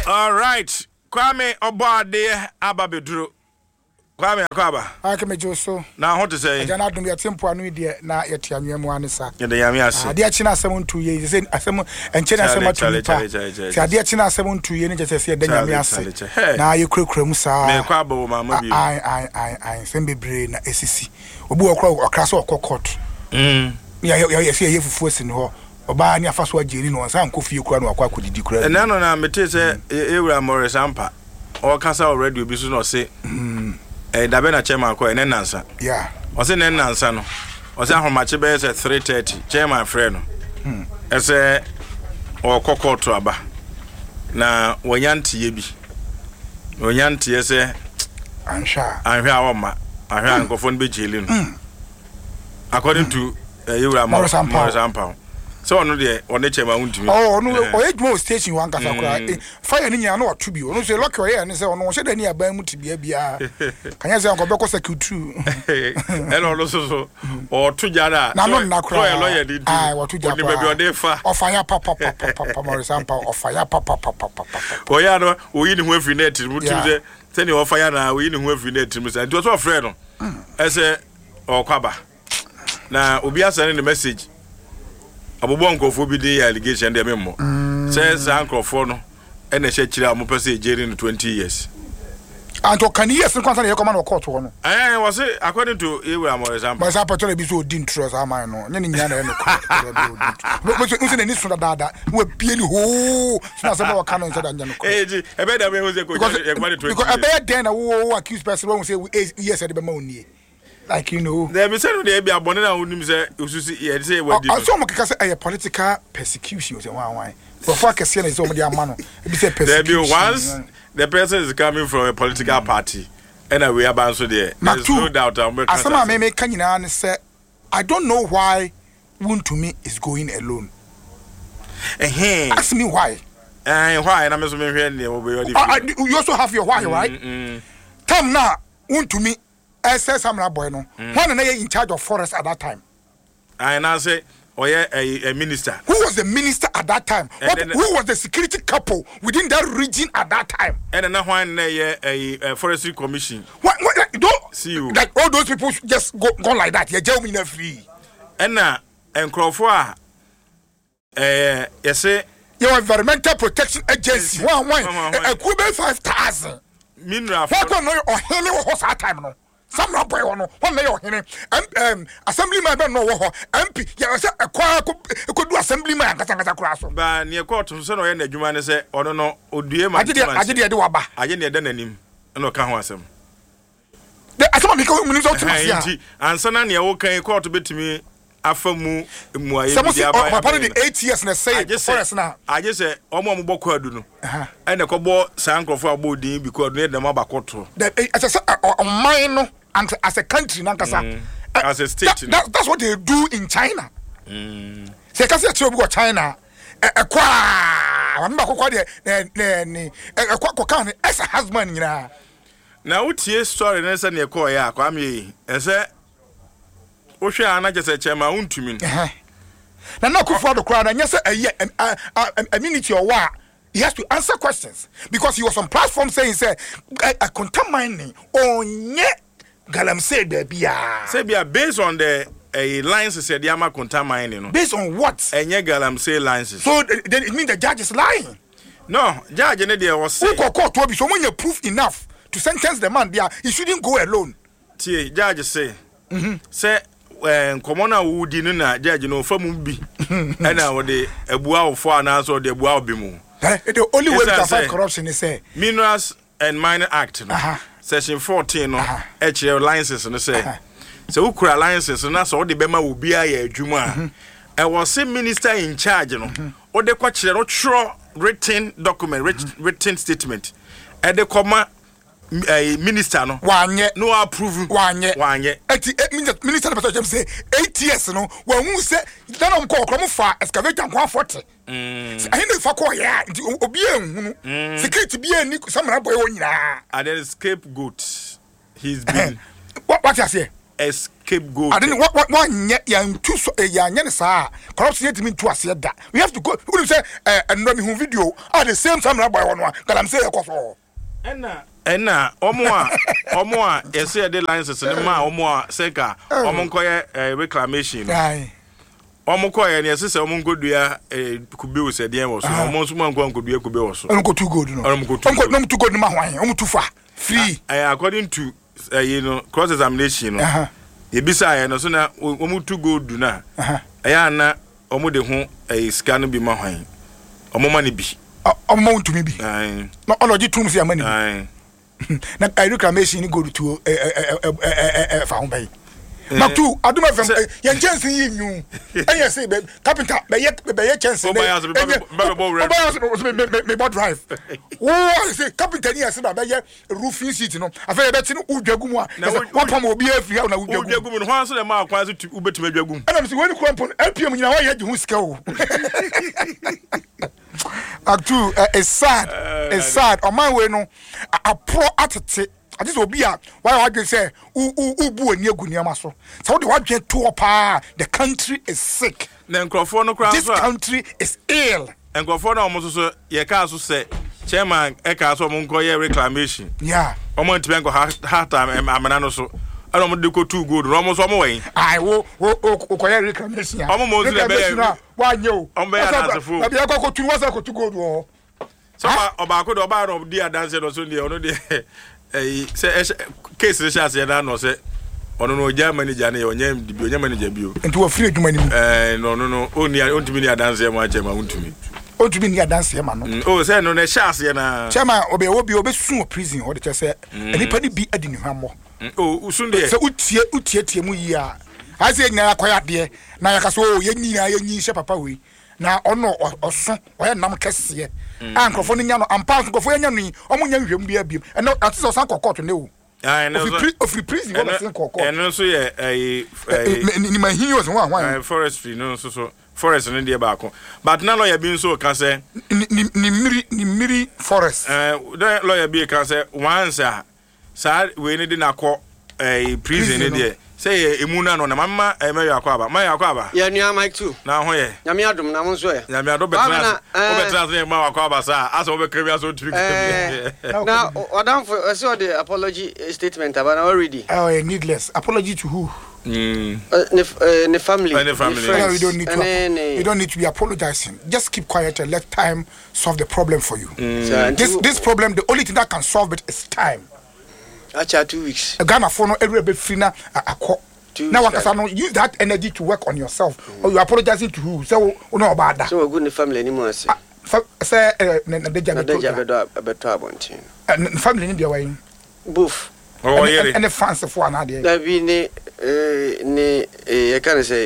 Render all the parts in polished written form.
All right. Kwame Obade Ababedru. Kwame Akaba. Akame Joso. Now what to say? Jana dum ya tempo anu die na yeti anwemu anisa. Yede yami ase. Ade achi na asem 2 years say asem enche na asem 2 years. Si ade achi na asem 2 years ne jese ade nyame ase. Na ye kurakura mu saa. Me kwa bo mama bi. Ai sem bebre na esisi. Obi okra okra so okokot. Ya se ye fufu esi ne ho. Oba ni afa so ageri no nsa nkofie kura no akwa kodidi kura. Na no na mete se Ewura Morris Ampa. O kasa already obi so no se. Dabe na chairman ko ene nansa. Yeah. O se ne nansa no. O se ahomache be se 3:30 chairman friend no. Ese o kokoto aba. Na wonyantie bi. Wonyantie se ansha. Anhwa awoma. Anhwa nkofo no be jeli no. According to Ewura Morris Ampa. So no dey on chema untimi. Oh no o edmo station wan kasa kura. Fire ni nya na otu bi. Ono say lock your ni say ono hye da ni aban mu tibia bia. Kanya say onko beko security. Elo lo so o tu jara. Na no na kura. Lawyer di. Ah o tu jara. Oni be ode fa. O fire papa Morris Ampa o fire papa. O ya no o yi ni hu afri net mu timi say ni o fire na o yi ni hu afri net mu say. Nti o so friend no. Ese o kwaba. Na obi asane the message. Abobo nkofo bi dey allegation dey memmo. Say san nkofo no e na hye kire am pese ejeri no 20 years. Anto kan years no kwanza na yekoma no court no. Was it according to Ewura Morris Ampa. But Ampa tell be so din trust am no. Nya ni nya na e no court. But you say ni so dada we pie ni ho. Na say we kan inside anya no court. Eh ji e be da me ho say ko yekoma 20. Because e be den na wo accuse person we say yes e be ma oni. Like there be said there be abone na unim say ususi ye say we di. Also mo keka say a political persecution say wan. Before kese na say mo di amano. E be say persecution. There be once the person is coming from a political party and we are bound so there. There's no doubt about that. Asama me kan nyina ne say I don't know why Wontumi is going alone. Ask me why. Why na me so me hwe you also have your why, right? Tam na Wontumi SS Samra boy no. When na in charge of forest at that time. I now say a minister. Who was the minister at that time? Who was the security couple within that region at that time? And then when a forestry commission. What see you. Like all those people just go like that. You jail me free. And now Crawford you say your environmental protection agency. One a Kuba 5,000. Mineral. What no or any horse at time no. Some boy no one mayor hene assemblyman be no wo ho MP ya say ekwa ko do assemblyman kata kura so ba ne court so no ye na adwuma ne say ono no odue ma agye de waba agye ne de nanim na ka ho asem de asema bi ko minister to masia ansa na ne wo kan court betimi afamu muaye bi aba papa de 8 years na say forest na agye say omo bokọ adu no e ne ko bo sankrofo abodin bi ko adu ne dem abakoto as mine no and as a country nankasa as a state that's what they do in China say kasi e go China ekwa wamba kokwa de ekwa koka ne as a husband nyina na utie story na say ne ko ya kwa me ese wo hwe ana jese chema untumi na na kufu do kra na nya say a minute or wa he has to answer questions because he was on platform saying say a contaminating onye galamsey bia say bia based on the lines said yama contaminating no based on what enye galamsey lines so then it means the judge is lying no judge ne there was say court to be so when you proof enough to sentence the man there he shouldn't go alone tie judge say say komona wudi no na judge no famu bi na wo de abua ofo ana so de abua obi mu the only way to fight corruption is say Minerals and Mining Act no section 14 no HL licenses no say so ukura licenses na so de bema obi aye adwuma e was say minister in charge no o de kwa kire no tro written document written statement e de koma minister no wanye no approve wanye ati minister the person say 8 years no when who say dan am ko kromo fa excavator kwa 40 I know fa ko ya obi ehunu security bi ani samra boy wonyina and then scapegoat he's been what you say Cape Gold. I didn't one young two young sa corruption yet mean to us yet that we have to go. Who say and run me video at the same time by one that I'm saying all. Enna omo a yesi the licenses ne ma omo a seka omo nkoye reclamation. Omo koye ne yesi se omo ngodua kube wo se den wo so omo nso man ngodua kube wo so. Omo go too good no. Omo go too good no ma hwan. Omo too far. Free. According to cross examination no. Ebisa ya no so na omo too good na. Aya na omo de ho scan bi ma hwan. Omo ma ne bi. Omo want to me bi. No ology tum se amani. Na reclamation go to found by. Maktu aduma fam yan chance yin you. And say carpenter be chance. Me drive. Oh say carpenter here say be roofing seat no. Afa be ti no udwagu mu a. What pam obi afri ha na udwagu. Udwagu no ho so le ma akwan so ubetuma dwagu. And am say when crampon LPM nyina wa ye hu sika o. Maktu it's sad. It's sad. On my way no a pro atete I just obi a why I say bu ani agunia so so the what get to pa the country is sick. Na nkrofo no kra so this country is ill. Nkrofo na omo so ye ka so say chairman e ka so omo nko ye reclamation. Yeah. Omo ntime nko hard time amana no so ana omo de ko too good no omo so omo wen. Ai wo ko ye reclamation. Omo mo zule be ya. Wa nyo. Omo be ya dance fo. Na be ko too was ko too good wo. So oba ko do oba no dia dance no so no de say case the chance ya no say ono no ja manager na onya manager bio enti wo free adwuma ni mu no ontimi ni dance ya ma chema ontimi ni dance ya ma no say no na chance ya na chema obi sun prison o de say enipa ni bi adi ni hwammo usun de say utie mu yi a ase nyina akoya de na yakaso ye nyi hye papa we na ono oso oya nam kese ankrofo no nya no ampa nkofo nya no omo nya hwem bia biem and that is osan kokot ne o of prison what osan kokot and so ye ni mahinyo so wan forestry no so forest no dey baako but na lawyer bi nso ka say ni miri forest the lawyer bi ka say once sa we ni dey na ko prison ne dey say emuna no na mama emeyo akwaba ya nua Mike too na ho ye nyame adom na mo so ye nyame adom betra ne ma akwaba sa asa obe kremia so trick na odam for say the apology statement about already needless apology to who the family no, you don't need to be apologizing. Just keep quiet and let time solve the problem for you. This problem, the only thing that can solve it is time. Acha 2 weeks. A Ghana for no every free na now use that energy to work on yourself. Or you apologizing to who? So no about that. So good in the family anymore. Say family in the way. Both. Oh yeah. And the fans for an idea. That be ne I can say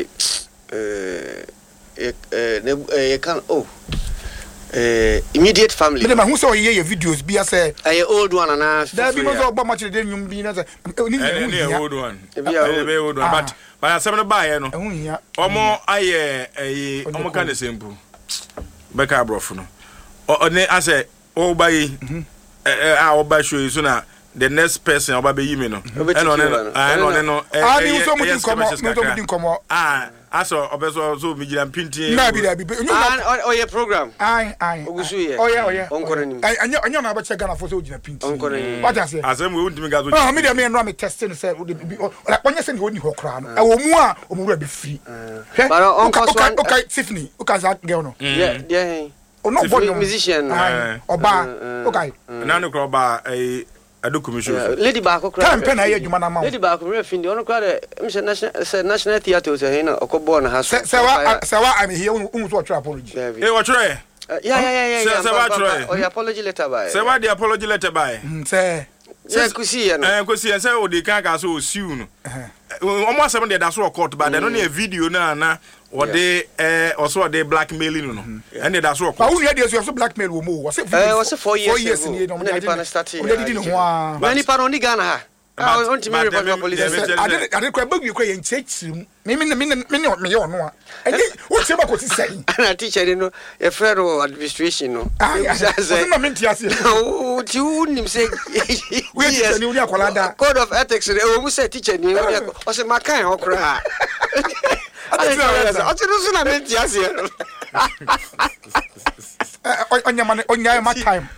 you can immediate family. But who saw your videos be as a old one and a that be about much the you be as a old one. But I seven buy no. Omo aye omo kan simple. Beka brofo no. O ne ase o buy o buy show you so na the next person oba be yimi no. No. You so much come aso obeso so mijira mpinti na bi oh program ogusu ye oh yeah onkorani anya na abache Ghana for so ojina pinti onkorani what I say asem we untimi gazo me dey me no am testing say onye say oni ho kra no e wo mu a omuru be free but okay Tiffany okay that girl no yeah no body musician oba okay na no kro ba ado commission lady ba ko kra time pen aye adwuma na ma lady ba ko re findi ono kra de national theatre so he na okobo na ha so sewa I'm here un so try apology what try yeah sewa try oh apology letter by sewa the apology letter by say kusi ye no kusi ye say o de kan ka so o siu no omo asem de da so court ba de no na video na or they also they blackmailing no and they that's what but who hear so blackmail wo mo was it 4 years in no na started we didn't know many pa no ni Ghana ha want to report to police. I didn't quite bug you in church. Me on one. And what's your about to say? And a teacher, you know, a federal administration. No, oh, you say, yes, code of ethics. We say teacher, you or say my kind of cry. I on your time.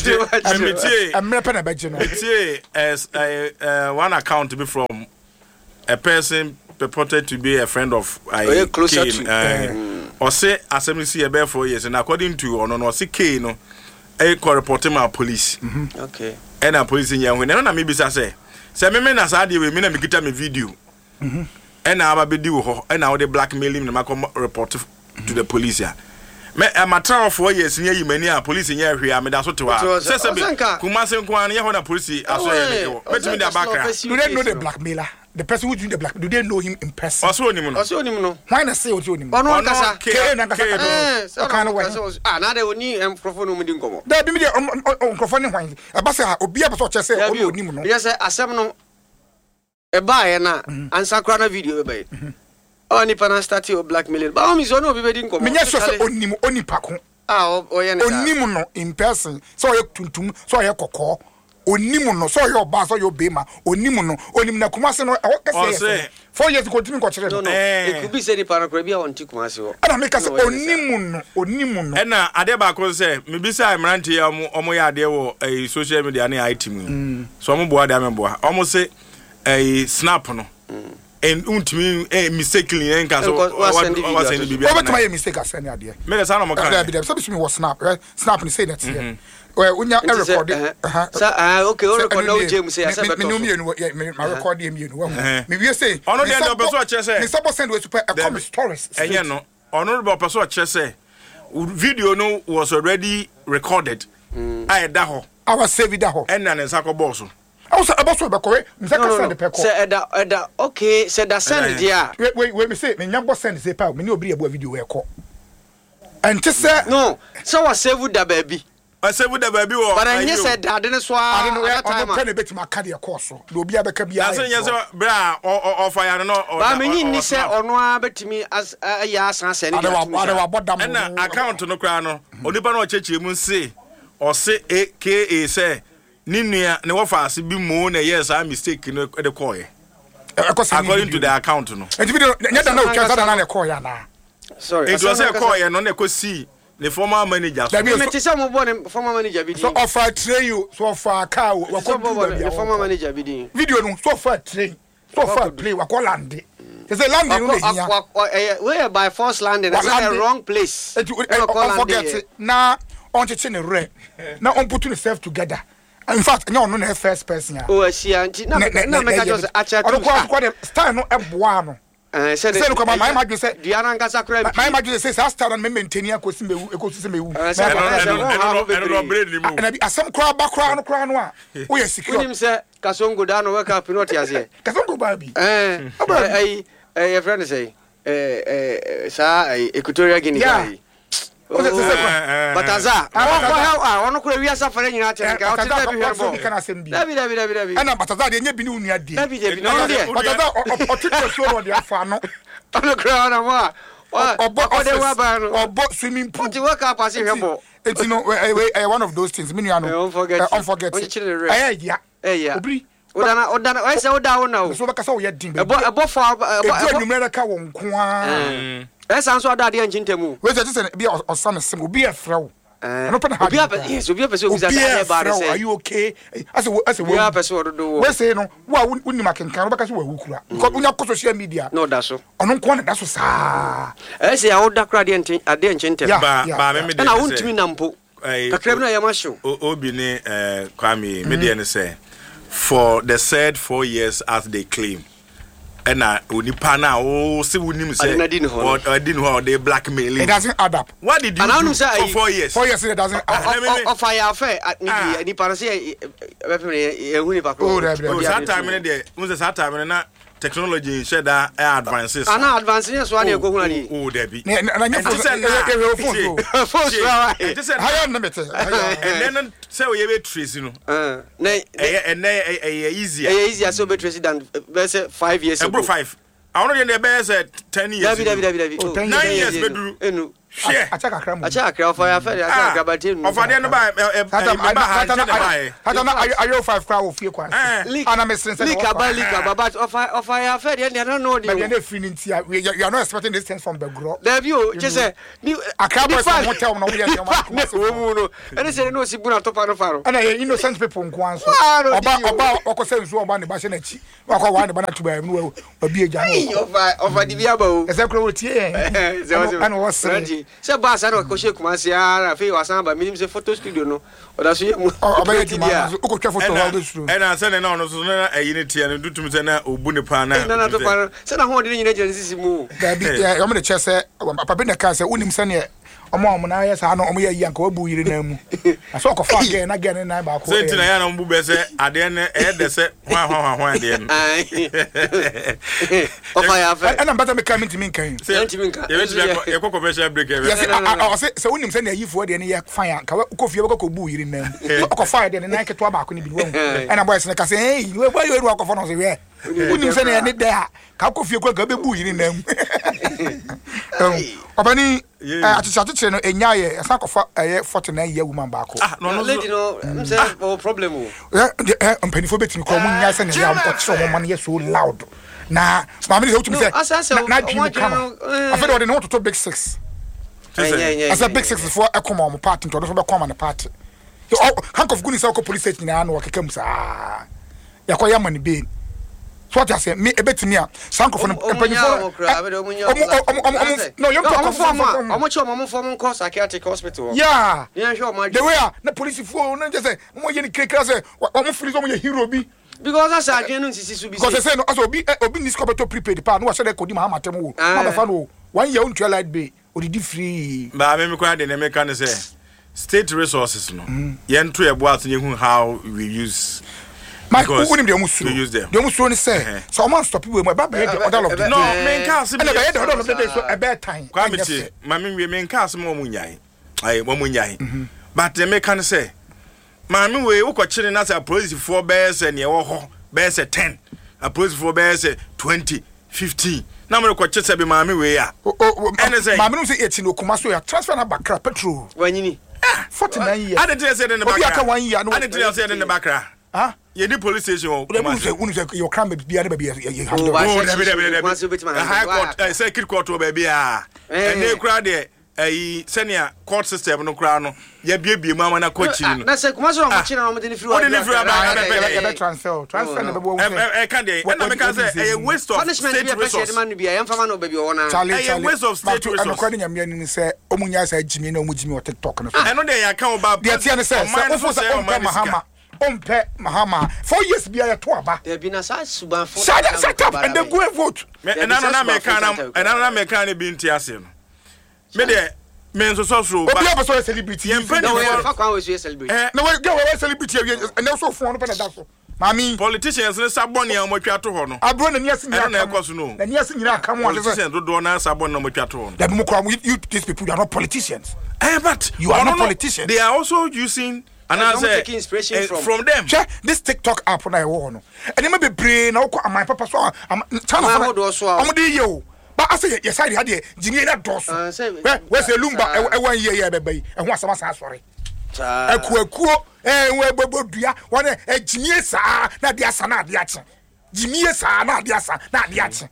As one account to be from a person purported to be a friend of closer Kane, or say assembly see about 4 years, and according to or see Kane, a reporting my police. Okay. And a police in young when I maybe say men as I did with me and get me video. And I will do and now they blackmailing the report to the police. Me a matter of 4 years near you many police in here I mean that's what to say Kumasi Kwan you want police as well let me the background do they know the blackmailer the person who doing the black do they know him in person also him no why not say what you him ono kasa kind of way na they oni microphone no mudi nkomo da bi me microphone hwan e ba say obi abeso che say ono onim no yes asem no e ba ye na ansa kra na video be Oni pana start your blackmailing. But omi so no be bedin komo. Menya so say onim onipa ko. O ye ne. Onim no in person. So ye tuntum, so ye kokko. Onim no so ye oba, so ye obema. Onim no, onim na Kumasi no e kese. 4 years ago timi ko kire no. It could be say the pana kra bia on ti Kumasi wo. Ana make say onim no. E na ade ba ko say me bi say amrante ya omo ya ade wo social media na item. So omo bo ade ameboa. Omo say snap no. And untimi mistakenly enka so what send bibi what my mistake as any idea me the sound of my so me was snap right snap ni say that here well unya record okay o record now James say asa beto my record him you know me we say ono dey the person che say me suppose send we super a comment stories enye no ono the person che say video no was already recorded I da ho I was save that ho and na nsa ko boss I was about to be correct. Send the peko. Say eda okay. Say that send dia. Wait. Me say me nyambo send say pa. Me ni obi ebo video we call. And to say no. So was save that baby. I save that baby. But I just said that didn't swa. I don't know where I'm going to bet my cardiac course. So obi abeka bia. I say yes, bra or fire no. But me ni say ono betimi as ya san send. And account no kra no. Onipa no cheche mu say or say aka say Ninia ne wafasi bi mo na yes I mistake no de call according to the account no and video nyada na utwa sada na ne call ya na sorry it was a call ya no na ko see the former manager so me tisa mo born former manager bi so offer train you so offer car we ko the former manager bi din video no so offer train so offer play we call land they say land no here we by force landing that's the wrong place forget na on cheche ne re na on put yourself together. In fact, no the first person. Oh, she auntie. No, make just actually. I style no eboa no. Said look my imagine say Diana Ngasa crab. My imagine say style and maintain ekosi mewu. And I be some crowd background no. We are secure. Him say Kasongo da no wake up not here. Kasongo baby. Your friend say sa Equatorial Guinea guy. But aza ono ko wi asa fare nyina che nka o te da bi hwebo dabi ana bataza de nya bi ni unu ade dabi no de bataza o tito so no de afa no ono kra na wa o de wa ba no o swimming pool ti work up as hwebo it's you know one of those things me no unforget ya obri odana I say oda wona so baka so ye din ebo fa ebo numere ka won ko a esa nso ada de nchintemu we just say be osam sim obi afrew no pena obi yes obi person who say say are you okay as we are person do we say no wa woni makenkan baka so wa wukura because unya ko social media no da so ono nko na da so saa say oda kra de nchintem ba me na wontimi nampo kakra na yama show obi ne Kwame me de ne say for the said 4 years as they claim. And onipa na o se wonim say or didn't know they blackmail. It doesn't add up. What did you do for 4 years? 4 years it doesn't add up. Of fire affair ni para say e huni pa ko. That time there, that time na technology share that advances. Ana advances so ane ko hunani. Oh Debbie. Na nya phone. Higher number. And then say we be trace no. And easier. Easier so be trace than 5 years ago. 5. I want to be 10 years. 9 years bedru. Share. Achaka kram. Achaka for affair. Achaka batin. Of the end by. I 5 crowd of few kwan. Ana mesin say. Lika but of affair they don't know the. But you are not expecting this thing from the grow. There you just say Akaba from hotel no we no. And say no sibuna to paro faro. And innocent people kwan so. Oba okose nsu oba ne ba she na chi. Akwa wan ne ba na to ba mu obi eja no. Of the biabo. Ese kro tie. And was se basa no ko she kuma se ara fe wasan ba minim se photo studio no oda so yemu obayeti ma ko twa photo wa do studio e na se ne na no so na ayini tie no dutum se na obu ne pa na na to pa se na ho de nyina jere sisi mu da bi ya me de che se papa bi na ka se unim se ne omo na ya sa no omo ya yi anka wabu yiri na mu aso ko fa again na again na ba ko se tina ya na mbu be se ade ne e de se hwa ade no o fa ya fa ana mbata me ka minti min kan e ko commercial break e se unim se na yifo de ne ya fa ya ka ko fie ko bu yiri na mu ko fa de ne na ke to ba ko ni bi wo ana boys ne ka se hey we boy we ru ko fa no se we unim se na ne de ha ka ko fie ko ga be bu yiri na mu obani atichatiche no enyaye esa kofa 49 year woman baako no lady no say problem o mpanifo betimi ko mun nya se ne ya mpocho mo man ye so loud na mama ni hutumi se na dwimi kama afede ode ne hototo big 6 asa big 6 for ekoma mo party to do so be koma na party hank of goodness ko police station na no wakeka musa yakoya mani be so what I say me ebetimi a sankofo no empanifo no you talk form cause psychiatric hospital yeah sure the way na police fo no just say mo ye ni krekra say omo free so mo ye hero bi because that's again nsisi su bi because say no aso obi ni scopeto prepaid pa no wa say dey kodi ma matem wo ma be fa no 1 year until light bay odidi free ba me kwa de na me kan say state resources no ye nto e bo atunye hu how we use my wouldn't be almost use them. The almost only say so man stop people my baba the order of the no men cast and the order of the day so a bad time kwamiti mami we men cast mo munyai ai mo munyai but the make can say mami we ukọchiri na say police for bears and ye wo ho bears 10 a police for bears 20 15 na me ukọchiri say be mami we ya mami no say 18 okuma so ya transfer na bakra petrol wanyini 49 years I didn't say in the bakra obi aka 1 year I didn't say in the bakra ah ye di police station o unu say your crime be na be you handle high court circuit court o be bia and they crowd there senior court system no crowd no ye bie mu amana coach no na say kuma so mo chi na mo de ni free wa be transfer na be bo can dey na me can say a waste of state resource man bia yam fama no be ona a waste of state resource no kwani nyam ni say omunya say jimi na omujimi o TikTok no e no dey ya kan oba dey tie ne say mahama Ompe Mahama 4 years be ya to aba there be na sa suban for set up and then go and vote and na me kan be ntiase no me dey me so so ba obi so celebrity no we fa kwa we celebrity no we go we celebrity and so phone no da so mami politicians ne sabon ya mo twa to ho no abro na niase nyina na ekoso no na niase nyina aka mo politicians do na sabon na mo twa to ho no that mo kwa you these people you are not politicians but you are not politicians they are also using and I say taking inspiration from them. Check this TikTok app na e wo no. And me be brain na ko my papa so channel so. Am dey yo. But I say yes side had jini na dos. We say lumba e 1 year be bai. E ho asama sa sorry. Akuo we bobodua won e jini sa na dia sa na dia che. Jini sa na dia sa na dia che.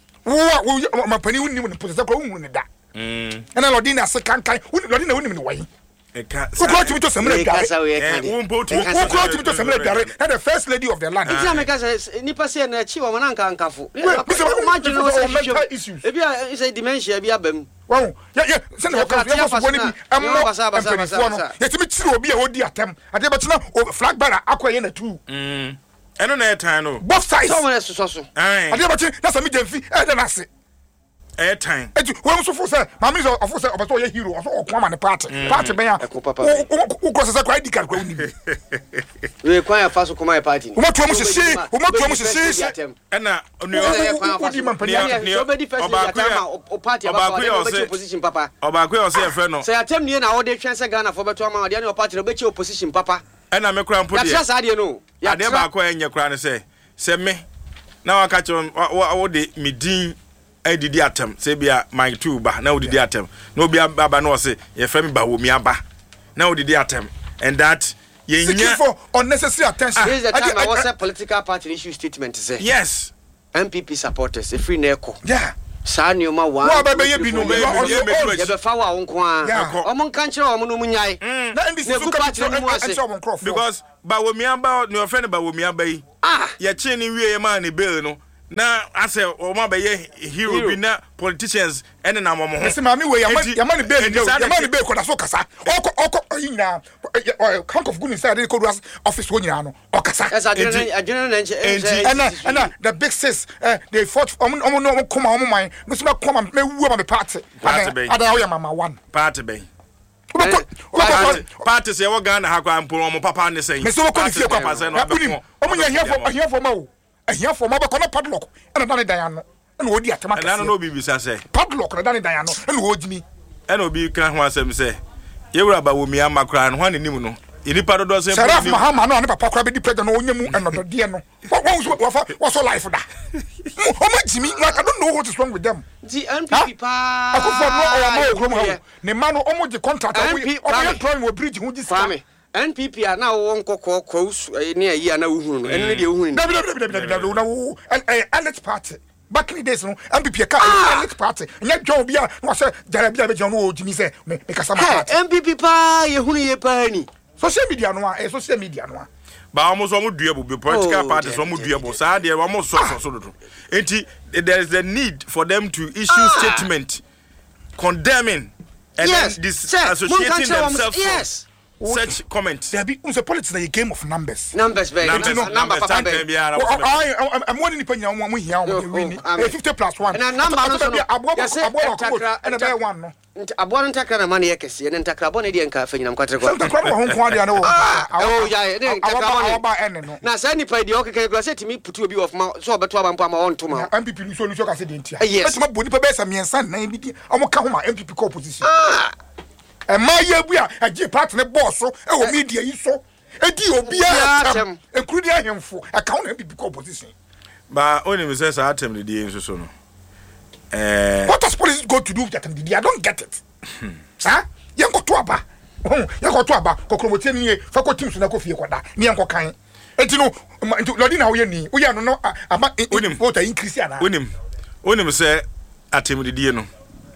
Wo mapani wonni mo pose ko wonni da. And Lodi na se kankan Lodi na wonni me wai. Who brought you to Samuel Dare? Who brought you to Samuel Dare? And the first lady of the land. It's America. Nipa say na chiwa mananka ankafu. Imagine no mental issues. Ebi is a dementia ebi abem. Wow. Yeah. Send her come. You must want to be. Basa. Yet me chiro obi a odi atem. Ade but na flag banner akwaye na two. Eno na time no. Both sides. Someone else so. Ade but na say me demfi e de na se. Airtime. When so for say, Mammy of course, of a hero, or Kwama party. Party, Ben, who crosses a credit card. we kwaya faso kuma party o moto mo sisi ena odi mampani so be defense ya time o party about opposition papa obakwe o se fe no say atem nie na o de twen se Ghana for beto ama de na party no be che opposition papa ena me kura mpodi ya sa de no ya de ba ko enye kura ne se me na waka che wo de midin edidi atem se bia my two ba na odidi atem na obi aba na o se ye fe me ba wo mi aba na odidi atem and that seeking for unnecessary attention. This is the time I was a political party issue statement to say. Yes. MPP supporters, a free neko. Yeah. Sanyoma one. What about you? No, you be fawa onkwa. Omon kanche omo munyai. Na ndisi suka because ba wo mi aba no friend ba wo mi aba yi. Ye che ni wie ma ni bill no. Na ase o ma be ye hero bi na politicians ene na mo ho. Se ma mi we ya ma ni bill ko da so kasa. Oko yina Hank of Good inside the code office one no okasa. And the big sis they fought no come on mine. No so come me wu ma party. Ada ya mama one. Party be. Party say we Ghana ha kwa mpo mo papa ne say. Me so ko fie papa say no. Omunya here for ma o. Here for ma be kono padlock. And na dan no. Na odi atema. Na no obi bisa say. Padlock na dan no. Na ojimi. Na obi kan ho asem say. Yewura ba wo mi amakra no hwan nim no inipa dodo se Seraf Mahama no ne papa kra be di president no onyemu enodo de no what's your life da omajimi like I don't know what is wrong with them the NPP pa akufo no o ma okrom ne ma no omo di contract we o plan we bridge hu di ska NPP na wo nkokọ kwus ne ayi na wo hunu no ene de wo hunu na wo elect party back in the days no MPP ka elect party nya dwo bia no say jarabia be no ojimi say me kasa ma party MPP pa ye hunu ye pa ni social media no social media no ba almost omo dua bu political parties omo dua bu sa de omo so do enti there is the need for them to issue statement condemning and then associating themselves yes such comments. There be unse politics na game of numbers. Numbers very number papa. I'm one in penya mo hia o win 50+1. And number no so. Abo and be one no. Abo no takra na man ye kese ne takra abo ne de nka afanyina mkwatre ko. Takra ho nko ade na wo. Oh ya ne takra ba ene no. Na sa ni pa de okeke kura se timi putu obi of ma so obeto aba mpa ma won to ma. MPP ni so ka se de ntia. Betuma boni pa be sa miensa na bi omo ka ho ma MPP ko opposition. My year, we are a G partner boss, so media is so. A deal be a crude him for account and people position. But only says I attempt the day so. What does police go to do that? I don't get it. Sir, you go to Aba. You go to Aba, Cocomotin, faculty to Nakofi, Nianko Kain. And you know, Lodina, we are no, I'm him what I increase. When say attempt the day no.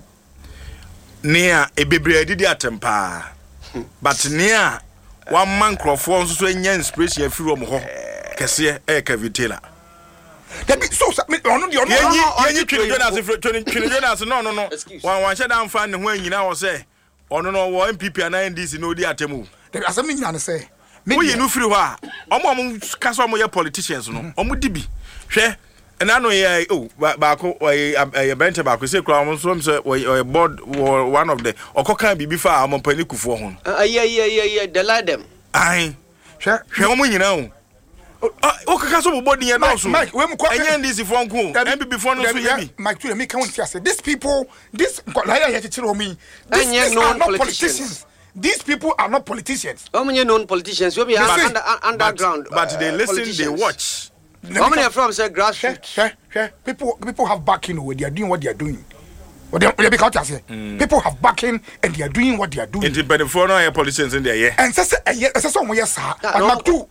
Near a baby did atempa, but near 1 man crofon so enya inspiration e firi omo ho kese e Kavitela. That be so ono de ono yenyi twini Jonas no wan she dan fa ne ho anyina wo say ono no wo MPP na NDC no di atemu. That be asem nyina ne say me yi no firi ho a omo kasa omo ye politicians no omo di bi hwe and I know baako bente baako say kura mo so say board one of the okokan bibi fa amompani kufuo ho the let them ai hwe mo nyina o okaka so board ni no so Mike we mo kwa enye ndisi fo nko MPP fo no so yebi Mike to me can say these people this like ya chiro me these are not politicians. These people are not politicians. How many known politicians? We be underground but they listen, they watch. How many are from say grassroots? People have backing when they are doing what they are doing. People have backing and they are doing what they are doing. Independent for no politicians in there, yeah. And some way, sir. And not two.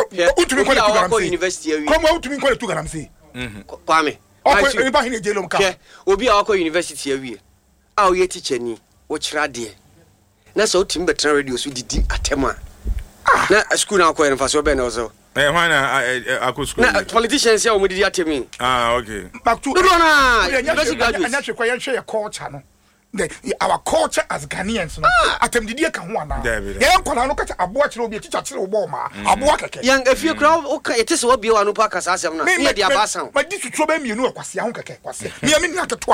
University. Come out to me to Garamsi. Kwame. Anybody in jail car. Obi awako university awie. A o ye teacher ni, wo kira de. Na so tim betra radio so didi atema. Na school na akọ enfa so be na so. Why school? Na politicians here omudi atemi. Okay. Back to no na. University graduates. And we share culture no. Our culture as Ghanaians no. Atem didi ka ho ana. Ya nkola no kacha abo akire obi teacher akire obo ma. Abo akeke. Yang afie kra o ka yete se obi wa no pa kasa asem na. Me de abasan. Ma di tuturo ba mienu akwase ho keke kwase. Me ni aketo a.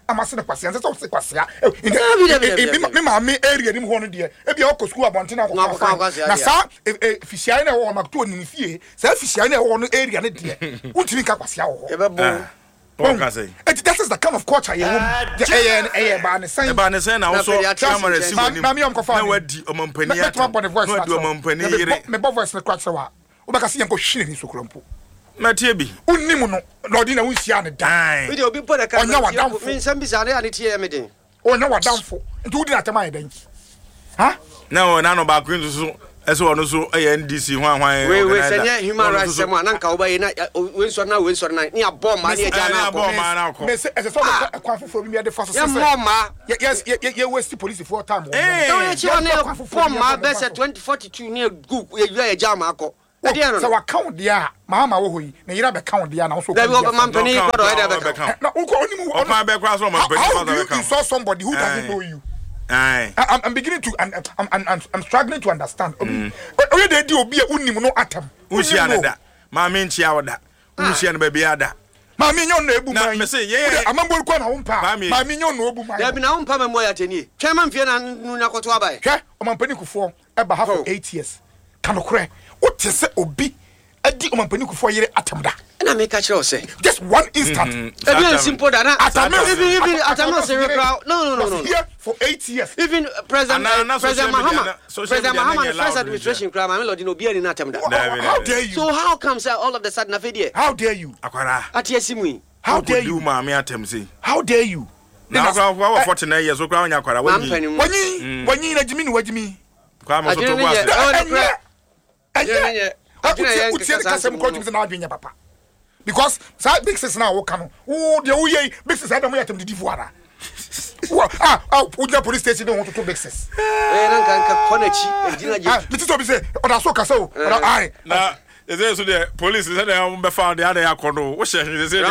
am asking the question say say kwasia me ma me area nim ho no de e bia o school abonten akwa na sa fisia na wo makto ni fie sa fisia na wo no area ne de untimi ka kwasia wo e be bo that is the kind of culture you ba ne sen na also camera si woni ma me am ko fa na wadi omampani ata wadi omampani yire me bo voice na kwatse wa o baka se yanko hwene ni sokrampo na tie bi unnim no lodi na wunsia ne dan we dey obi put the camera me nsam bi sa na ane tie me den onya wadamfo nti wudi na tema yedan ha na no ba kwin so eso ono so NDC hwan we senye human rights sem na nka wo ba ye na we nso na ni abom ma ni eja na ko me se so kwa foforo bi me de faso ya mo ma yes ye waste police for time no ye chi one bom ma be se 2042 ni gu ye eja ma ko so account dia mama wo hoyi na yira be count dia na so there be mampani ko do e be count na uko onimu o pa be kwa so mampani you saw somebody who doesn't know you I'm beginning to I'm struggling to understand oye dey di obi e unimu no atam unsia na da ma me nchia woda unsia na ba bia da ma me nyon na ebu man na me say ye amambol ko na wo mpa ma me nyon na obu man da bi na wo mpa me mo ya teni twa ma mfie na nu na koto abai hwe o mampani kufo e ba half 8 years kanokre what is obi adi omampani kufo yire atamda na me ka kire o say just one instant even simple that na even atamno say no here for 8 years even president Mahama first administration crime I melody no be any na atamda how dare you so how comes all of the sudden afedie how dare you akwara atiasimu how dare you ma me atam say how dare you na kwa 49 years okwa onya akwara wanyi na jimi ni wajimi kwa mo so to gwa papa because big sis now can oh the uye big sis adam yatem didi fuara uja police station don't want to big sis nan kan konachi ejina je bitito bi say oda so kasa o ai na is there so the police said they be found the other yakono wo she they say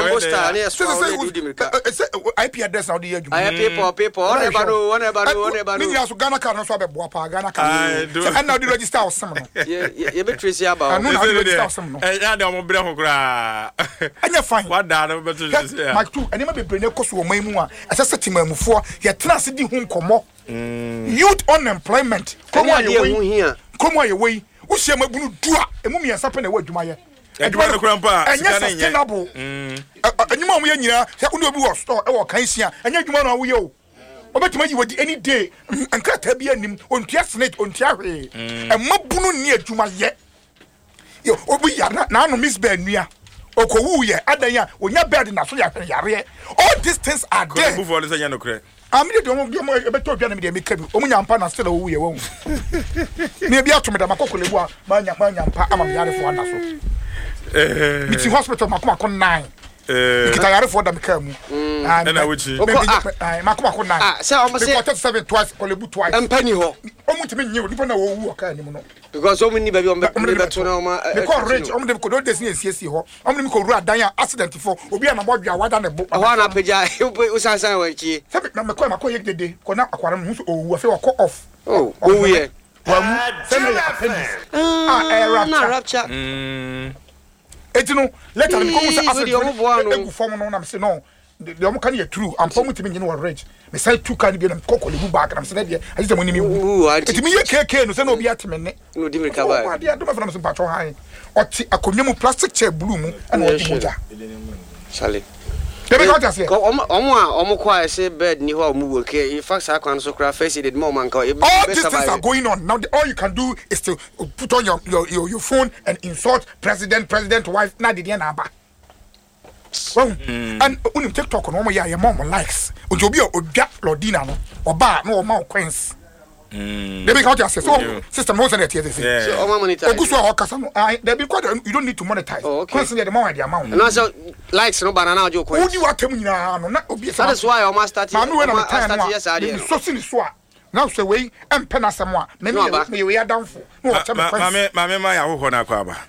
IP address now the ejuma I people on eba no me ya so Ghana card no so be boa pa Ghana card and now the register o sem no ye be trace about no the register o sem no ya de o mo bre ho kra anya fine what da no beto say Mike 2 enema be bre ne koso o man mu a asese timamufo ye tena se di hu nkomo youth unemployment komo ye we usia mabunu dua emu miensa pe na wa adwuma ye adwuma no krampa anya sustainable anyuma mu ye nyina se unu obi wo store e wo kan sia anya adwuma no wo ye o obetima yi wodi any day ankata bi anim ontua snake ontua hwe mabunu ni adwuma ye yo obi ya na anu miss be nua okowu ye adan onya bed na so ya yare all these things are there move on say no kre amide de omo beto odwa na me de make bi omunya mpa na still owu ye won me bia to me da makokolebu a manya mpa ama me yare fo na so biti hospital makoma kon 9 kita yare fo da me ka mu na wuchi makoma kon 9 say omo say 7 twice kolebu twice empany ho omo timi nyi nipa na owu oka ni mu no because omo ni ba bi omo beto na omo ko rich omo de ko do desi esi ho omo ni ko ru adan ya accident fo obi na modwa wada na bo ho na peja usansan wa chi sabi na me ko ye dede ko na akwara mu so owu afi wa ko off owu ye wa mu se na ya appendix rapture etino later me ko mu say accident egu form no na me say no the omo kan ye true am form timi nyine wa rich me say two kan bi na kokole bu back na me say dey aji tamo ni mi etimi ye keke no say na obi atemene no di me ka ba wa dey do me from some patro high oti akonwa mu plastic chair blue mu na oti moja sale Debe ko tase omo kwa say bed ni ho omo work in fact akwan so cra face did more man all these things are going on now all you can do is to put on your phone and insult president wife na did na aba well and unim TikTok no mo ya your mom likes ojobi odwa lodina no oba no o ma queens Debe ko tase so system no say that here so o ma monitor oguso ho kasa no debe ko you don't need to monetize queens the amount and also likes no banana ojo queens odi watem nyina no na obi that is why o ma start yes ade so sini so a now say we empe na asem a me we adamfo no o tell me mame ma ya hoho na kwa ba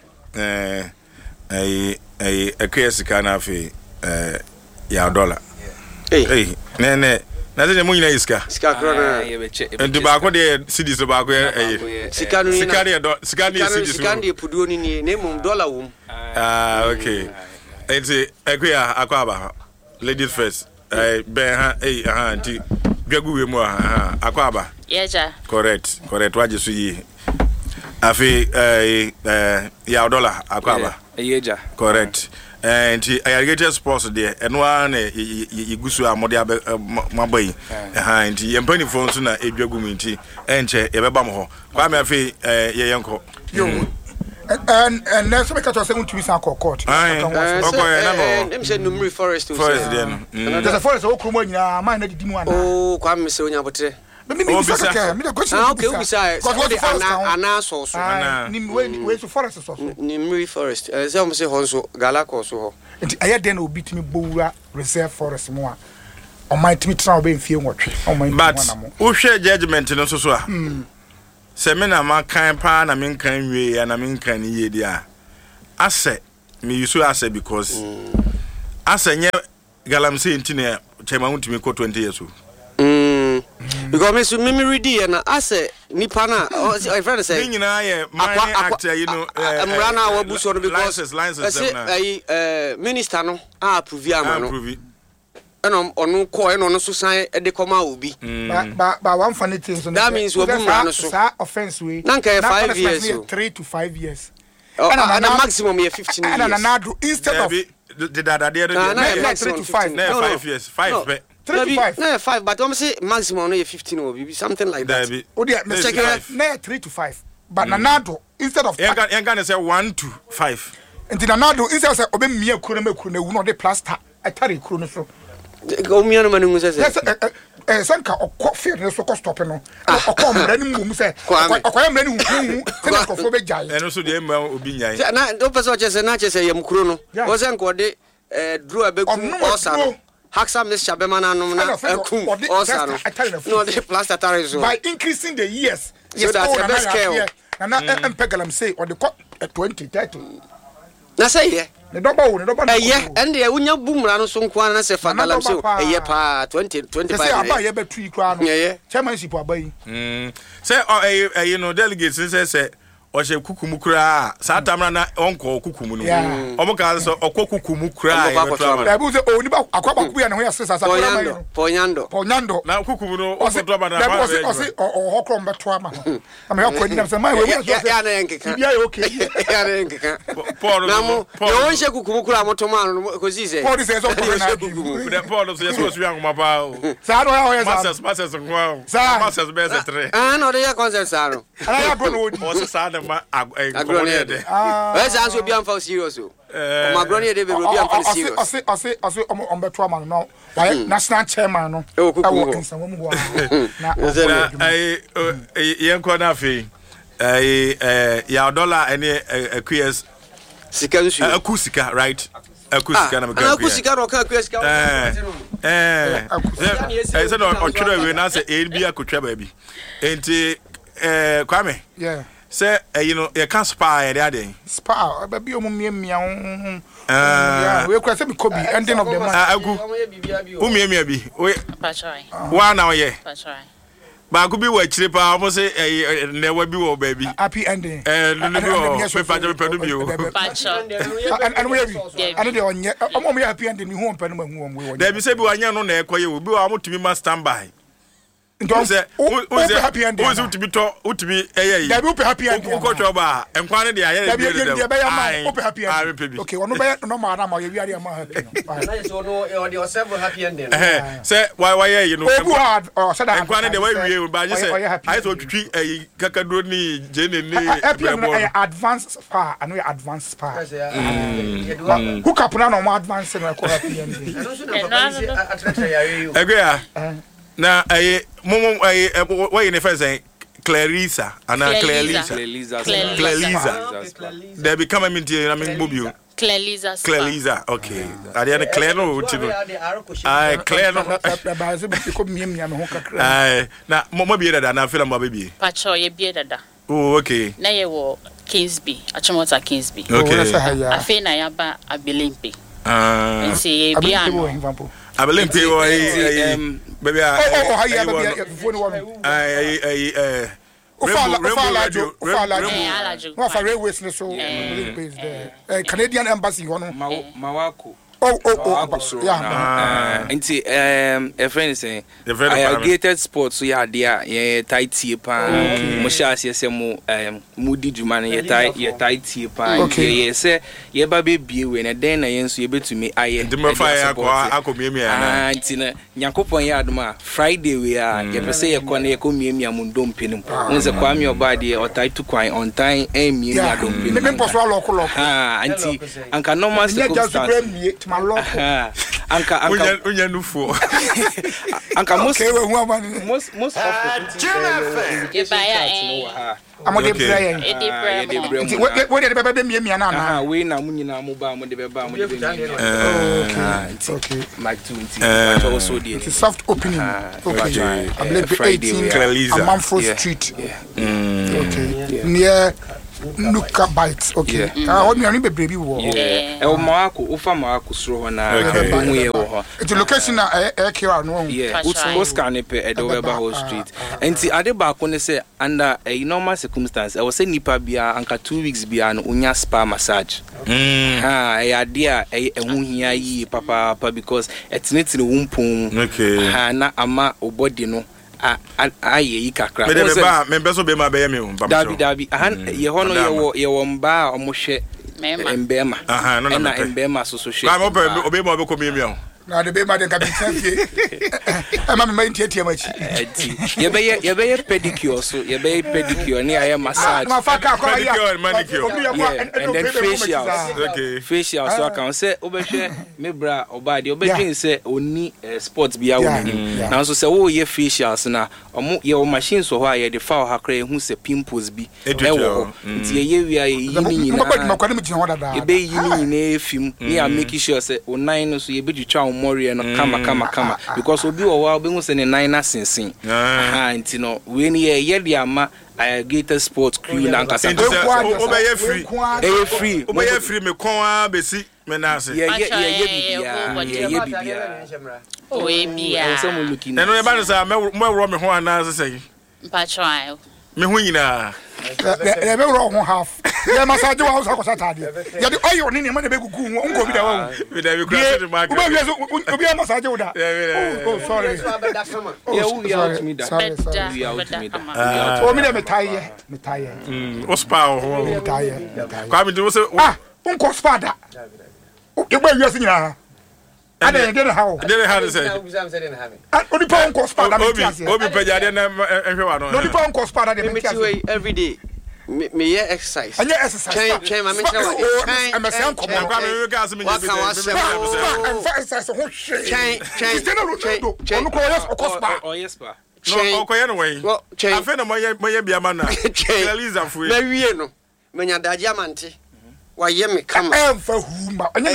ekesika na afi ya dollar ne na ze mo nyina iska krona ndu ba ko de cedis ba ko sika no sika ni cedis sika ndi puduo ni ne mum dollar wum okay enti ekuya akwa ba ladies first anti dwagu we mu akwaba correct waje so yi afi ya dollar akwaba yeja correct anti irrigated sports there eno na igusu amode mabai anti yempani fo so na edwagu mu nti enche yebeba mo ho kwa me afi yeyenko and next week I was saying to Mr. Court. Them say Numri Forest. Forest there. There's a forest of Okrumania, mine at the Dimuana. Oh, Kwame Sonia Botre. Let me be okay, because what the Anna where's the forest? Numri Forest. Some say Honso, Galaco so. And I then will beat me Bura Reserve Forest more. On my Timmy Trout being few watch. But who share judgment in also? Semina ma kan pa na men kan we na men kan ye dia ase me yusu ase because ase nye galamse ntine chema untimi ko 20 years because me ready na ase nipa na my friend say nyina ye mining actor you know amrana wa buso no because licenses minister no approve am no ono ko no so san de koma obi but one funny thing so that means we be man so offense we na 5 years 3 to 5 years and the maximum is 15 years and another instead of the dada there 3 to 5 no 5 years 5 3 to 5 no 5 but I'm say maximum is 15 or something like that oh dear no 3 to 5 but nanado instead of you can say 1 to 5 and nanado instead of say obe mia kuro na kuro na wu no de plaster atare kuro no so Gomiano Manungu says, Sanka or coffee, so cost stopping. Or come, then move, say, I am many who jai. And also the Obinia. No person just a natural say, Mukruno. Wasn't what they drew a big also. Hacksam this Shabemana no, the plaster tariffs by increasing the years. Yes, that's the best scale. And Pegalam say, or the cut at 20, 30. Now say, the double, and the Unya Boomran so Kwana say for Galam so a year pa 25. I buy a 3 crown, chairmanship or bay. Say, you know, delegates say, or she kukumukra, Satamana, uncle kukumu. Omoka so or kukumukra. I was only about a couple of Poyando. Now kukumu or Hokrom Batwama. I'm helping them. My way, okay. Paul, you kukumukra motoman because he said, what is it? Paul of the young Mabao. Masters of wow. Masters best 3. I know they are concerts. I don't know. Let's answer be for serious. My brother, they will be for serious. I say, on the trauma now. Why national chairman? No, I walk in some woman. Young Quanafi, a dollar and a queers. Acoustica, right? Acoustica, I said on children, we now say ABA could try baby. Ain't Kwame? Yeah. Say, you know, you can't spy the other day. Spy, baby, meow. We could say Kobe, ending of the month. Who may be? One hour, yeah. But I could be what trip. I almost say, never be war, baby. Happy ending. And we happy ending. You won't pen. There be said, I know, no, will be able to be my standby. Don't say, who's happy ending? Who's to be taught, who to be a happy ending? Who got your bar and quantity? I happy ending. Okay, no matter how you are several happy ending. Say, why, you know, who had or said, I'm quantity the way we will buy. I thought to treat a Kakaduni, Jenny, advanced spa, and we advanced spa. Who can put on more advanced and happy ending? Agree. Now, what in the first say, Clarissa, and Clarissa. They become a minty, I mean, Bubu. Clarissa, okay. I did a Clano, I Clano. Now, Mama bearded and I feel my baby. Pacho, ye bearded. Oh, okay. Now you were Kingsby, a Chomota Kingsby. Okay. I feel Nayaba, a Bilimpi. And say, Biano. I believe people, baby. Canadian embassy, Mawako. Nti a friend say aggregated sports so ya dia ye tight tie pa mo sha ase se mo mudi djuma na ye tight tie pa ye say ye ba be bie we na den na ye nso ye betumi aye ndimfa ya akomiemia na nti na Nyankopon ya adoma Friday we a ye pese ye ko na ye komiemia mu ndompenim nse kwa mi oba de o tight to kwan on time miemia dompenim me poso aloko anti anka normal circumstance anka unya nufo anka most of amode prayer what did baba be me na we na munyina mo ba mo de be ba mo de be okay like 20 also the soft opening okay I believe 18 Amanfo Street okay near Nuka Bites, okay. What me only be baby wo. El Marco, Ufa Marco Sro na it's a location na QR no. Yeah, Oscar Nepe Edoweba Hall Street. And see ade ba ko ne say under a normal circumstance, I was say nipa bia anka 2 weeks bia no unya spa massage. E ade e hu hia yi papa because etnetine wumpon. Okay. Na ama obody no aye kakra me beso be ma be me dabi ye hono ye wo mba omohwe mbema na mbema so hwe ka mo obe ma be ko mi na de be ma de ka bi sanfie ma me ntie machi ye be pedicure so ye be pedicure ni aye massage ma fa ka ko ya manicure and then facial so kan say obehwe me bra oba de obedwin say oni sports bia wo ni na so say wo ye facials na omo ye o machine so ho aye de fa ha kra ehu say pimples bi e wo nti ye wi aye yi ni nyina ye be yi ni nyina efim ni a make sure say o nine no so ye be twitwa Moria no kama because obi wo wa obi hu se ne nine na sensen nti no we ni ye de ama Gator Sports crew na nkasa obeye free me kon a besi me na ase ye bibia o e bia eno e ba no sa me wro me ho ana ase sei mpatwa me hu nyina be wro ho half ye massage wa so akosa tade ye de oyo ni ma de be gugu nko bi da wa we da we cross the market obi massage wo da oh sorry we out me da o mi de me taye o spa ho me taye kwa mi do se nko spa da ye gba wiase nyina ade de how to say odi pa nko spa da me tiase obi pejade na ehwe wa no odi pa nko spa da de me tiase every day me yeah exercise and exercise chain ma me tell what I'm a sound come kwa me gas me exercise ho chain oh yes pa no okoye no way afa na moye bia ma na Eliza fu na wie no menya daje amante wa ye me kama emfa huma anya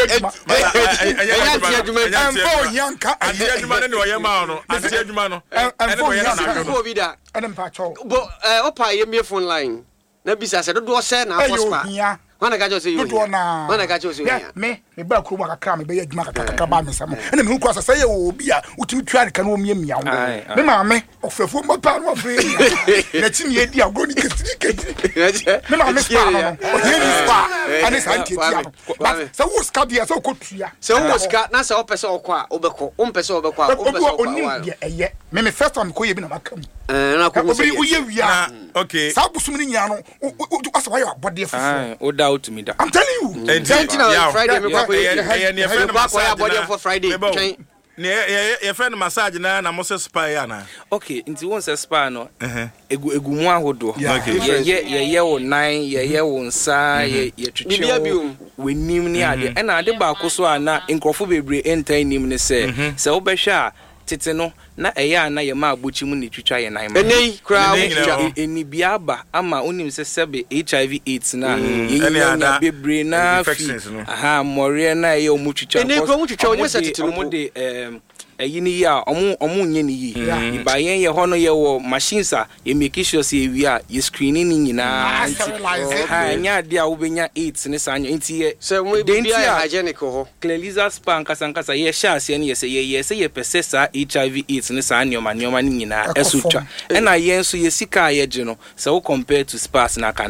emfa yanka anya adwuma ne o ye ma no anya adwuma no emfa yanka obi da empa cho bo opa ye me phone line na bisa se do se na afospa wana ka jo se yo wana ka jo se yo me ba kru ba kakra me be ya adwuma kakra ba me sam ena me nko asa ye obi a utimi twa ka na o mia mia wo me ma me ofefo mo pa no fe na timi ye di agro ni keti me ma me spa no o ye ni spa ani sa nti dia no so wo ska dia so ko tua so wo ska na se o pese o kwa obeko o mpese obeko a o pese o kwa eye me first time ko ye bi na makam na ko obi wo ye wia okay sa busum ni nya no asa wa ye abode fufu o doubt me da I'm telling you Friday me kwa ye friend massage for Friday ye friend massage na mo se spa ya na okay nti won se spa no egu mu ahodo ye wo nine ye wo nsa ye twetwe wenim ni ade na ade ba ko so ana nkrofo bebre enta nim ne se wo behwe a tete no na eya na ye ma agbochi mu ne twitwa ye nan ma enei kra eni biaba ama onim se sebe HIV AIDS na ye na bebre na aha more na ye omu twitwa enei kro mu twitwa onye se tete no de eyini ya omu nye ni yi iba ye hono ye wo machines a ye make sure say wi a ye screening ni nyina ha nya dia wo benya 8 ne sanyo nti ye se we be hygienic ho Cleliza spa nkasa ye sha ase ne ye se ye pese sa HIV AIDS ne sanyo ma ni nyina esutwa na ye nso ye sika ye je no se wo compare to spas na kana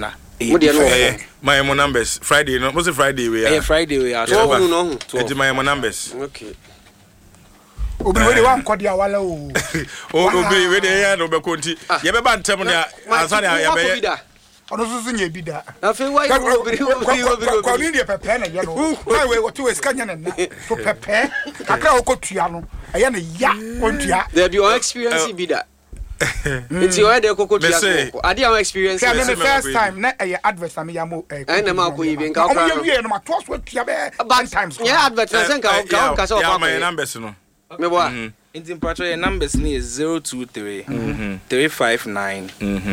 my numbers Friday no what's Friday we Friday we are 12 no it's my numbers okay obi we dey wan kodi awala o obi we dey ya no be konti ye be ba ntem ne ansa ne ya be ono so nye bi da afi why obi ko ni dey pepe na ye no why we what we skanya na so pepe akra okotua no eye na ya ontua there be your experience bi da it's your head okotua so ade our experience the first time na eye adverse na me ya mo na ma ko yibi nka okra no no ma to so atua be times yeah adverse na senka ka so pa my numbers no me boy in patro your numbers ni is 023 359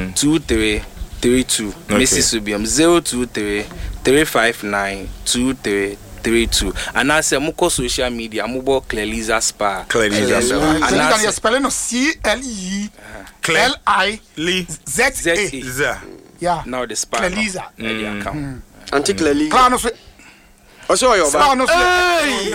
2332 Mrs. Subium 023 359 2332 and I say muko social media mubo Cleliza Spa and I you spelling no CLE LIZA yeah now the Spa Cleliza account anti Cleliza plan of Oso yo ba. Hey.